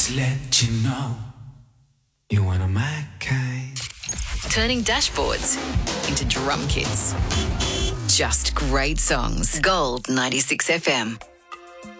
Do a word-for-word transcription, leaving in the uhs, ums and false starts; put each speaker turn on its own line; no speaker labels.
Let you know you one of my kind.
Turning dashboards into drum kits. Just great songs. Gold ninety-six F M.